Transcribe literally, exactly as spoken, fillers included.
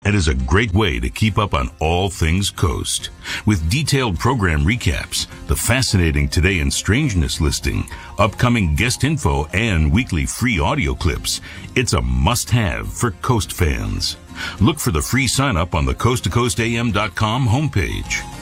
and is a great way to keep up on all things Coast. With detailed program recaps, the fascinating Today in Strangeness listing, upcoming guest info, and weekly free audio clips, it's a must-have for Coast fans. Look for the free sign-up on the coast to coast a m dot com homepage.